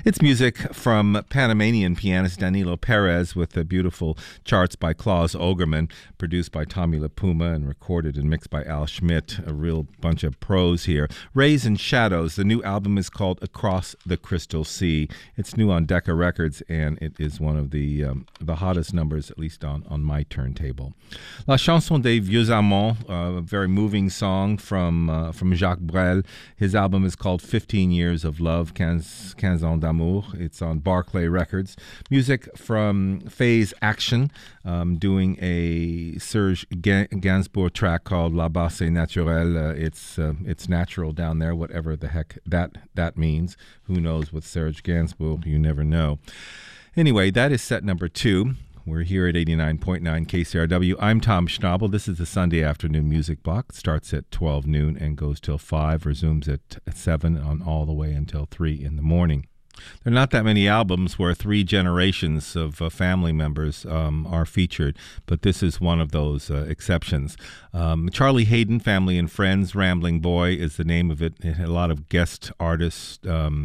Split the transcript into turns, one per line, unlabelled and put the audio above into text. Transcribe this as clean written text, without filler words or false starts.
It's music from Panamanian pianist Danilo Perez with the beautiful charts by Klaus Ogerman, produced by Tommy LaPuma and recorded and mixed by Al Schmidt. A real bunch of pros here. Rays and Shadows. The new album is called Across the Crystal Sea. It's new on Decca Records, and it is one of the hottest numbers, at least on my turntable. La Chanson des Vieux Amants, a very moving song from Jacques Brel. His album is called 15 Years of Love, 15 ans d'amour. It's on Barclay Records. Music from Phase Action, doing a Serge Gainsbourg track called Là-bas c'est naturel. It's natural down there, whatever the heck that means. Who knows with Serge Gainsbourg? You never know. Anyway, that is set number 2. We're here at 89.9 KCRW. I'm Tom Schnabel. This is the Sunday afternoon music block. It starts at 12 noon and goes till 5, resumes at 7 on all the way until 3 in the morning. There are not that many albums where 3 generations of family members are featured, but this is one of those exceptions. Charlie Hayden, Family and Friends, Rambling Boy is the name of it. It had a lot of guest artists